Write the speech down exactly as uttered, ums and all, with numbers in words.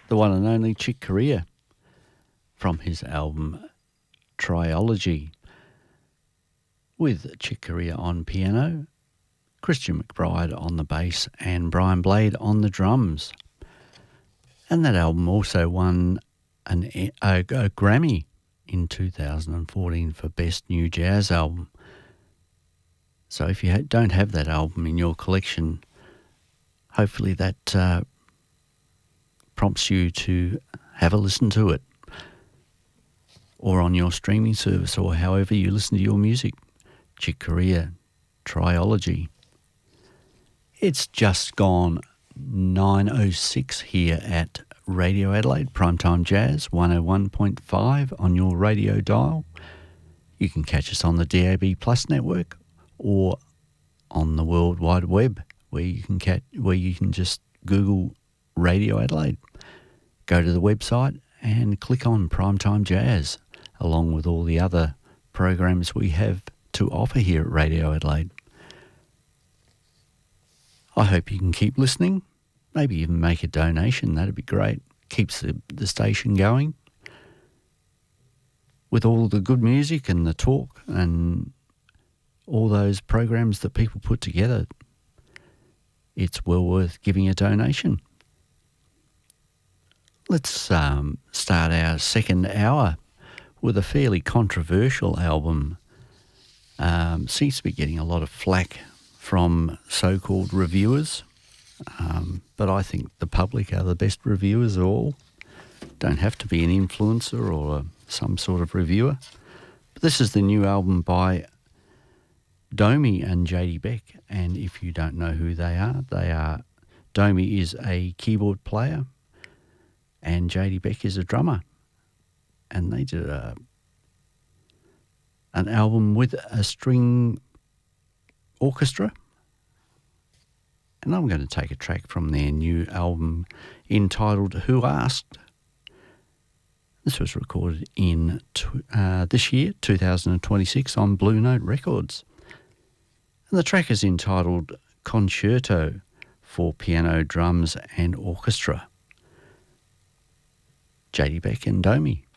the one and only Chick Corea from his album Triology, with Chick Corea on piano, Christian McBride on the bass and Brian Blade on the drums. And that album also won an, a, a Grammy in two thousand fourteen for Best New Jazz Album. So if you ha- don't have that album in your collection, hopefully that uh, prompts you to have a listen to it, or on your streaming service, or however you listen to your music. Chick Corea, Triology. It's just gone nine oh six here at Radio Adelaide, Primetime Jazz, one oh one point five on your radio dial. You can catch us on the D A B Plus network or on the World Wide Web, where you can catch, where you can just Google Radio Adelaide. Go to the website and click on Primetime Jazz, along with all the other programs we have to offer here at Radio Adelaide. I hope you can keep listening, maybe even make a donation. That'd be great. Keeps the, the station going with all the good music and the talk and all those programs that people put together. It's well worth giving a donation. Let's um, start our second hour with a fairly controversial album. Um, seems to be getting a lot of flack from so-called reviewers, um, but I think the public are the best reviewers of all. Don't have to be an influencer or a, some sort of reviewer. But this is the new album by Domi and J D Beck, and if you don't know who they are, they are Domi is a keyboard player and J D Beck is a drummer, and they did a an album with a string orchestra. And I'm going to take a track from their new album entitled Who Asked. This was recorded in uh, this year, two thousand twenty-six, on Blue Note Records. And the track is entitled Concerto for Piano, Drums and Orchestra. J D Beck and Domi.